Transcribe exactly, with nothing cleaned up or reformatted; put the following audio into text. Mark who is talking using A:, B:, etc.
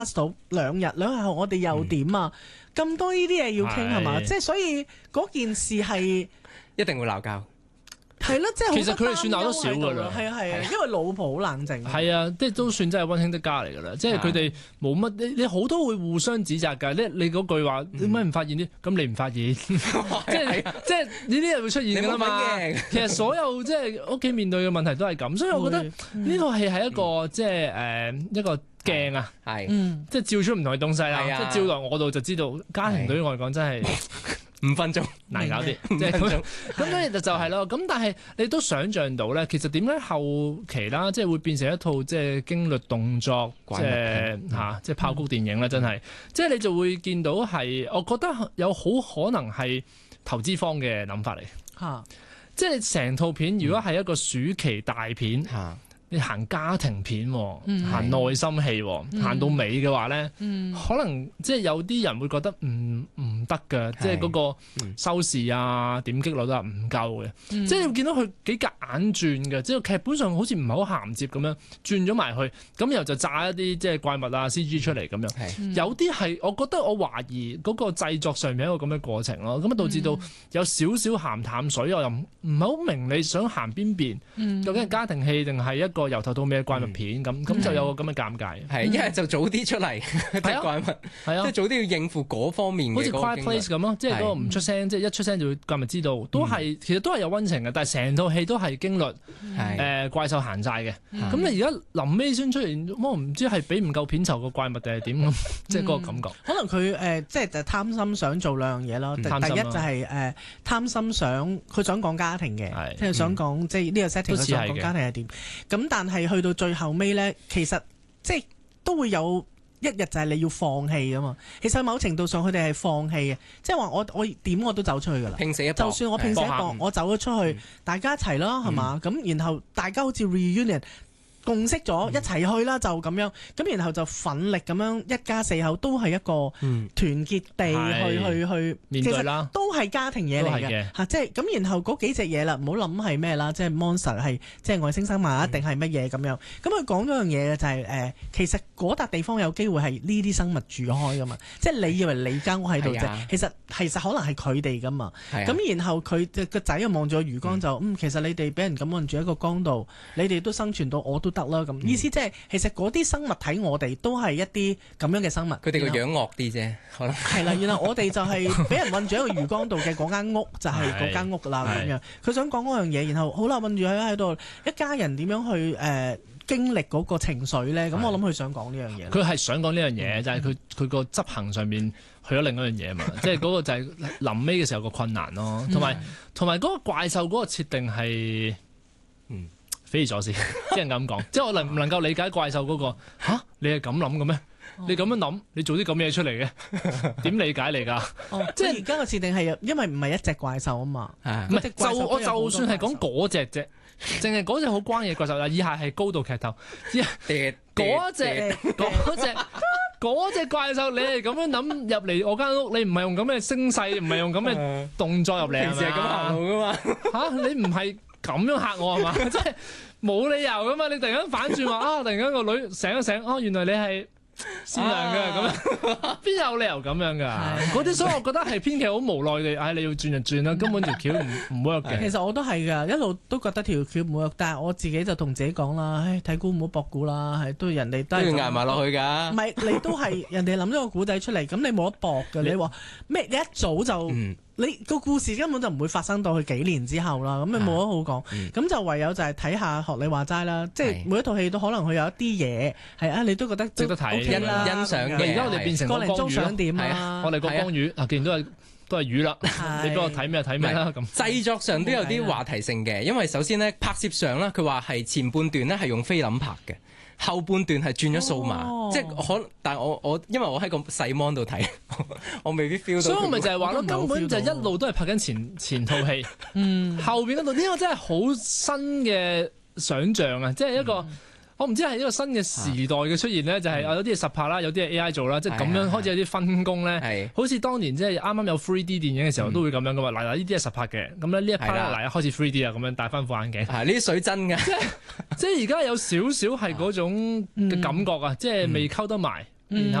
A: 到兩日，兩日後我哋又點啊？咁、嗯、多呢啲嘢要傾係嘛？即係所以嗰件事係
B: 一定會鬧交。
A: 係咯，即係
C: 其實佢哋算鬧得少㗎啦。
A: 係啊係啊，因為老婆好冷靜。
C: 係啊，即係都算真係溫馨的家嚟㗎啦。即係佢哋冇乜，你你好多會互相指責㗎。你你嗰句話點解唔發現啲？咁你唔發現，即係即係呢啲係會出現㗎嘛。其實所有即係屋企面對嘅問題都係咁，所以我覺得呢套戲係一個即係誒一個鏡啊，係，即係照出唔同嘅東西啦。即係照落我度就知道家庭對於我嚟講真係。
B: 五分鐘
C: 難搞啲，即係咁，咁所以就就係咯。咁但係你都想像到咧，其實點解後期啦，即係會變成一套即係驚慄動作，即係嚇，即係爆谷電影咧，真係，即係你就會見到係，我覺得有好可能係投資方嘅諗法嚟嚇。即係你成套片如果係一個暑期大片嚇。你行家庭片，行內心戲，行到尾嘅話咧，可能即係有啲人會覺得唔唔得㗎，即係嗰個收視啊、點擊率都係唔夠嘅。即係你見到佢幾夾硬轉嘅，即係劇本上好似唔係好銜接咁樣轉咗埋去，咁然後就炸一啲即係怪物啊 C G 出嚟咁樣。有啲係我覺得我懷疑嗰個製作上面一個咁嘅過程咯，咁啊導致到有少少鹹淡水，我又唔唔係好明你想行邊邊，究竟係家庭戲定係一個由頭到尾嘅怪物片咁，咁、嗯、就有個咁嘅尷尬。係一係就早啲出嚟啲怪物，係啊，即係早啲要應付嗰方面嘅。好似 Quiet Place 咁咯，即係嗰個唔出聲，即係一出聲就會怪物知道，都係、嗯、其實都係有溫情嘅，但係成套戲都係驚慄，誒、嗯呃、怪獸行晒嘅。咁、嗯、你而家臨尾先出現，我唔知係俾唔夠片酬個怪物定係點咁，即係嗰個感覺。
A: 可能佢誒、呃、即係就貪心想做兩樣嘢咯。嗯、第一就係、是、誒、呃、貪心想佢想講家庭嘅，即係想講、嗯、即係呢個 setting 佢想講家庭係點。咁但係去到最後尾咧，其實即係都會有一日就係你要放棄啊嘛。其實某程度上佢哋係放棄嘅，即係話我我點我都走出去噶啦。拼死一搏，就算我拼死一搏，我走咗出去，嗯、大家一齊啦，係嘛？咁、嗯、然後大家好似 reunion。共識咗一齊去啦，就咁樣，咁然後就奮力咁樣一家四口都係一個團結地去、嗯、去去面對啦，都係家庭嘢嚟嘅嚇，即係咁。然後嗰幾隻嘢啦，唔好諗係咩啦，即係 monster 係即係外星生物啊，定係乜嘢咁樣？咁佢講咗樣嘢嘅就係、是、誒、呃，其實嗰笪地方有機會係呢啲生物住開噶嘛，即係你以為你間屋喺度啫，其實其實可能係佢哋噶嘛。咁然後佢個仔又望住個魚缸就嗯，其實你哋俾人咁按住一個缸度，你哋都生存到，我都得啦咁，意思即係其實嗰啲生物睇我哋都係一啲咁樣嘅生物。佢哋個樣惡啲啫，可能係啦。然後我哋就係俾人困住喺個魚缸度嘅嗰間屋，就係嗰間屋啦咁樣。佢想講嗰樣嘢，然後好啦，困住喺喺度，一家人點樣去誒、呃、經歷嗰個情緒咧？咁我諗佢想講呢樣嘢。佢係想講呢樣嘢，就係佢佢個執行上面去咗另一樣嘢嘛。即係嗰個就係臨尾嘅時候個困難咯，同埋同埋嗰個怪獸嗰個設定係嗯。匪夷所思，啲人咁講，即係我能唔能夠理解怪獸嗰、嗰個吓？你係咁諗嘅咩？你咁樣諗，你做啲咁嘢出嚟嘅，點理解嚟㗎？哦，即係而家個設定係因為唔係一隻怪獸啊嘛，唔係就我就算係講嗰隻啫，淨係嗰隻好關嘅怪獸啦。以下係高度劇透，以下嗰隻嗰隻嗰隻怪獸，你係咁樣諗入嚟我間屋，你唔係用咁嘅聲勢，唔係用咁嘅動作入嚟，平時係咁行路㗎嘛？嚇，你唔係。咁樣嚇我係嘛？即係冇理由噶嘛！你突然間反轉話啊，突然間個女醒一醒，哦，原來你係善良嘅咁樣，邊有理由咁樣㗎？嗰啲所以我覺得係編劇好無奈地，唉、哎，你要轉就轉啦，根本條橋唔唔 work 嘅。其實我都係㗎，一路都覺得條橋唔 work，但係我自己就同自己講啦，唉，睇估唔好博估啦，係都人哋都係捱埋落去㗎。唔係你都係人哋諗咗個古仔出嚟，咁你冇得博㗎。你話咩？你一早就。嗯你個故事根本就唔會發生到去幾年之後啦，咁你冇得好講，咁、嗯、就唯有就係睇下學你話齋啦，即係每一套戲都可能佢有一啲嘢係啊，你都覺得值得睇、欣賞嘅。而家我哋變成個光魚點啊？我哋個光魚啊，既然都係都係魚啦，你俾我睇咩睇咩啦咁。製作上都有啲話題性嘅，因為首先呢，拍攝上呢，佢話係前半段呢係用菲林拍嘅。後半段係轉咗數碼，哦、即係可能，但係我我因為我喺個細 mon 度睇，我未必 feel 到。所以我咪就係話咯，根本就一路都係拍緊前前套戲，嗯，後邊嗰度呢個真係好新嘅想像啊！即係一個。嗯我唔知係一個新嘅時代嘅出現咧，就係有啲係實拍啦，有啲係 A I 做啦，即係咁樣開始有啲分工咧。好似當年即係啱啱有 three D 電影嘅時候都會咁樣噶嘛。嗱嗱，呢啲係實拍嘅，咁咧呢一 part 嗱開始 three D 啊，咁樣戴翻副眼鏡。係呢啲水真嘅，即係即係而家有少少係嗰種嘅感覺啊，即係未溝得埋。
C: 然